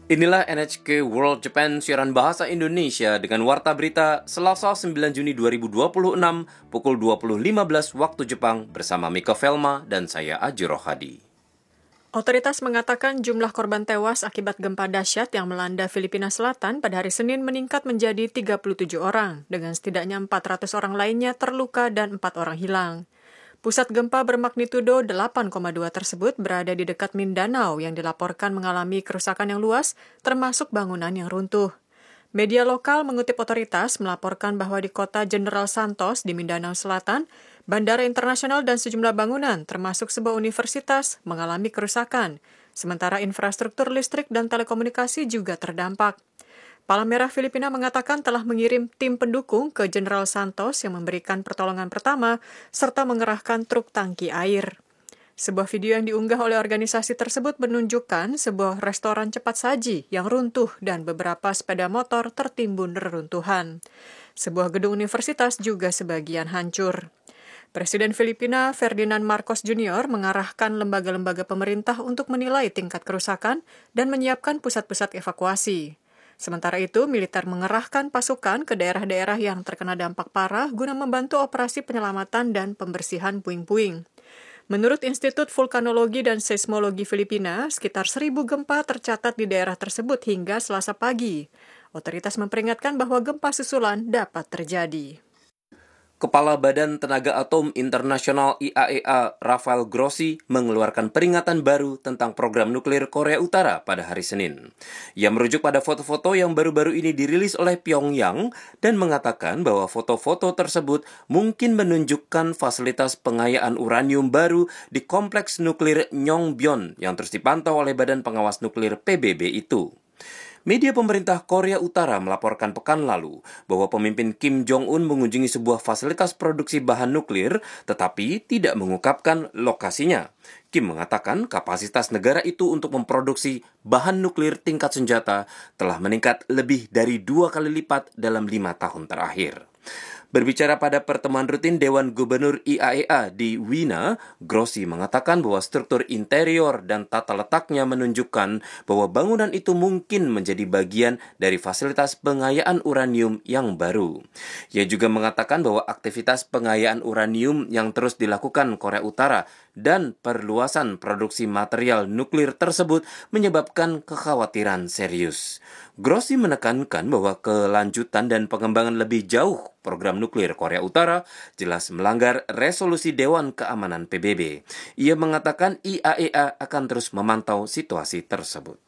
Inilah NHK World Japan siaran bahasa Indonesia dengan warta berita Selasa 9 Juni 2026 pukul 20.15 waktu Jepang bersama Mika Velma dan saya Aji Rohadi. Otoritas mengatakan jumlah korban tewas akibat gempa dahsyat yang melanda Filipina Selatan pada hari Senin meningkat menjadi 37 orang, dengan setidaknya 400 orang lainnya terluka dan 4 orang hilang. Pusat gempa bermagnitudo 8,2 tersebut berada di dekat Mindanao yang dilaporkan mengalami kerusakan yang luas, termasuk bangunan yang runtuh. Media lokal mengutip otoritas melaporkan bahwa di kota General Santos di Mindanao Selatan, bandara internasional dan sejumlah bangunan, termasuk sebuah universitas, mengalami kerusakan, sementara infrastruktur listrik dan telekomunikasi juga terdampak. Palang Merah Filipina mengatakan telah mengirim tim pendukung ke General Santos yang memberikan pertolongan pertama serta mengerahkan truk tangki air. Sebuah video yang diunggah oleh organisasi tersebut menunjukkan sebuah restoran cepat saji yang runtuh dan beberapa sepeda motor tertimbun reruntuhan. Sebuah gedung universitas juga sebagian hancur. Presiden Filipina Ferdinand Marcos Jr. mengarahkan lembaga-lembaga pemerintah untuk menilai tingkat kerusakan dan menyiapkan pusat-pusat evakuasi. Sementara itu, militer mengerahkan pasukan ke daerah-daerah yang terkena dampak parah guna membantu operasi penyelamatan dan pembersihan puing-puing. Menurut Institut Vulkanologi dan Seismologi Filipina, sekitar 1.000 gempa tercatat di daerah tersebut hingga Selasa pagi. Otoritas memperingatkan bahwa gempa susulan dapat terjadi. Kepala Badan Tenaga Atom Internasional IAEA, Rafael Grossi, mengeluarkan peringatan baru tentang program nuklir Korea Utara pada hari Senin. Ia merujuk pada foto-foto yang baru-baru ini dirilis oleh Pyongyang dan mengatakan bahwa foto-foto tersebut mungkin menunjukkan fasilitas pengayaan uranium baru di kompleks nuklir Yongbyon yang terus dipantau oleh Badan Pengawas Nuklir PBB itu. Media pemerintah Korea Utara melaporkan pekan lalu bahwa pemimpin Kim Jong-un mengunjungi sebuah fasilitas produksi bahan nuklir tetapi tidak mengungkapkan lokasinya. Kim mengatakan kapasitas negara itu untuk memproduksi bahan nuklir tingkat senjata telah meningkat lebih dari 2 kali lipat dalam 5 tahun terakhir. Berbicara pada pertemuan rutin Dewan Gubernur IAEA di Wina, Grossi mengatakan bahwa struktur interior dan tata letaknya menunjukkan bahwa bangunan itu mungkin menjadi bagian dari fasilitas pengayaan uranium yang baru. Ia juga mengatakan bahwa aktivitas pengayaan uranium yang terus dilakukan Korea Utara dan perluasan produksi material nuklir tersebut menyebabkan kekhawatiran serius. Grossi menekankan bahwa kelanjutan dan pengembangan lebih jauh program nuklir Korea Utara jelas melanggar resolusi Dewan Keamanan PBB. Ia mengatakan IAEA akan terus memantau situasi tersebut.